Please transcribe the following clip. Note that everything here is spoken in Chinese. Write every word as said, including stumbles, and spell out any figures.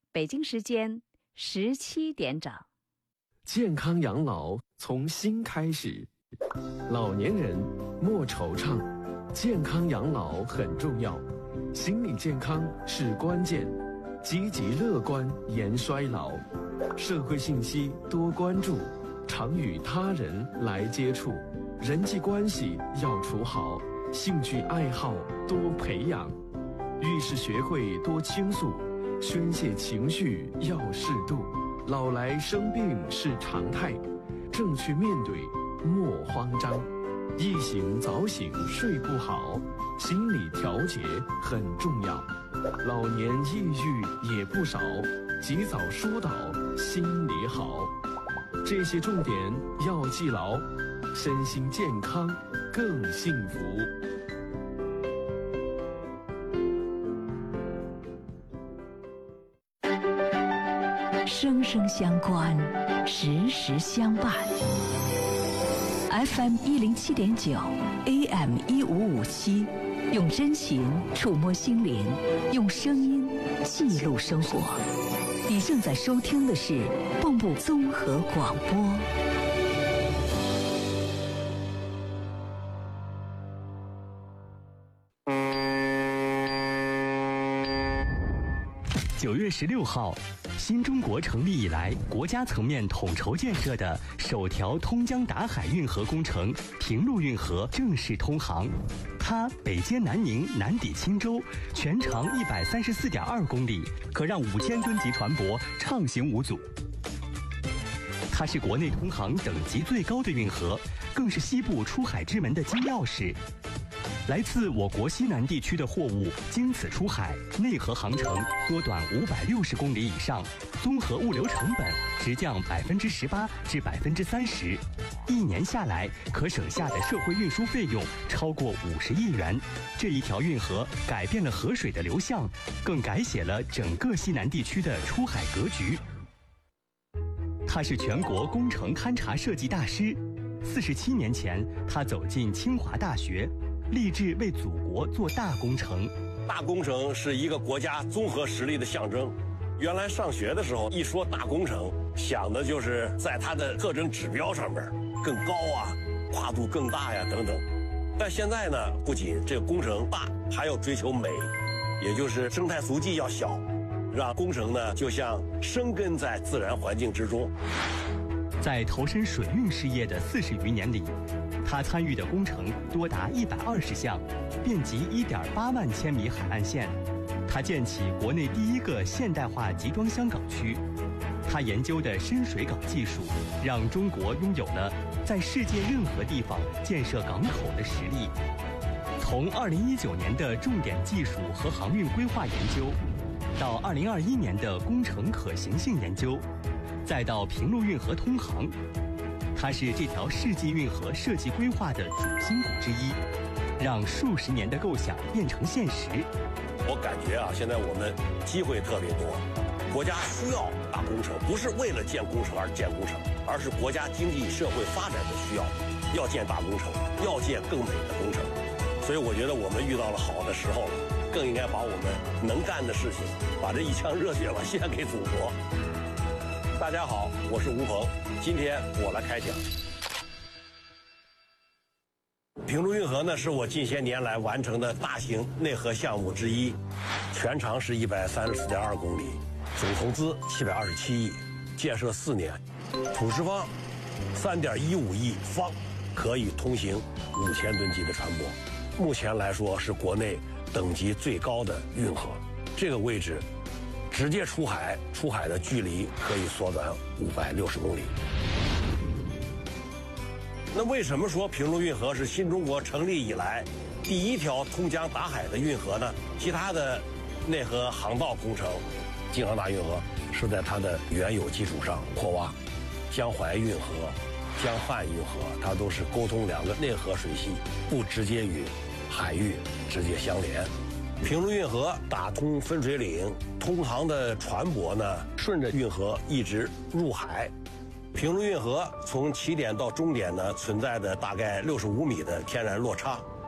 北京时间十七点整。 健康养老从心开始，老年人莫惆怅，健康养老很重要，心理健康是关键，积极乐观延衰老，社会信息多关注，常与他人来接触，人际关系要处好，兴趣爱好多培养，遇事学会多倾诉，宣泄情绪要适度，老来生病是常态，正确面对莫慌张，一醒早醒睡不好，心理调节很重要，老年抑郁也不少，及早疏导心理好，这些重点要记牢，身心健康更幸福。 生生相关，时时相伴。F M 一零七点九 ，A M 一五五七，用真情触摸心灵，用声音记录生活。你正在收听的是蚌埠综合广播。 九月十六号，新中国成立以来，国家层面统筹建设的首条通江达海运河工程平陆运河正式通航。它北接南宁，南抵青州，全长一百三十四点二公里，可让五千吨级船舶畅行无阻。它是国内通航等级最高的运河，更是西部出海之门的金钥匙。来自我国西南地区的货物经此出海，内河航程缩短五百六十公里以上，综合物流成本直降百分之十八至百分之三十，一年下来可省下的社会运输费用超过五十亿元。这一条运河改变了河水的流向，更改写了整个西南地区的出海格局。他是全国工程勘察设计大师。四十七年前，他走进清华大学，立志为祖国做大工程。 大工程是一个国家综合实力的象征。原来上学的时候，一说大工程，想的就是在它的特征指标上面更高啊，跨度更大呀等等。但现在呢，不仅这个工程大，还要追求美，也就是生态足迹要小，让工程呢就像生根在自然环境之中。 在投身水运事业的四十余年里，他参与的工程多达一百二十项，遍及一点八万千米海岸线。他建起国内第一个现代化集装箱港区。他研究的深水港技术，让中国拥有了在世界任何地方建设港口的实力。从二零一九年的重点技术和航运规划研究，到二零二一年的工程可行性研究，再到平陆运河通航，它是这条世纪运河设计规划的主心骨之一，让数十年的构想变成现实。 我感觉啊，现在我们机会特别多，国家需要大工程，不是为了建工程而建工程，而是国家经济社会发展的需要，要建大工程，要建更美的工程。所以我觉得我们遇到了好的时候了，更应该把我们能干的事情，把这一腔热血吧献给祖国。大家好，我是吴鹏，今天我来开讲。平陆运河呢，是我近些年来完成的大型内河项目之一，全长是一百三十四点二公里，总投资七百二十七亿，建设四年，土石方三点一五亿方，可以通行五千吨级的船舶。目前来说是国内等级最高的运河，这个位置直接出海，出海的距离可以缩短五百六十公里。那为什么说平陆运河是新中国成立以来第一条通江达海的运河呢？其他的内河航道工程，京杭大运河是在它的原有基础上扩挖，江淮运河、江汉运河，它都是沟通两个内河水系，不直接与海域直接相连。平陆运河打通分水岭，通航的船舶呢，顺着运河一直入海。平陆运河从起点到终点呢，存在的大概六十五米的天然落差，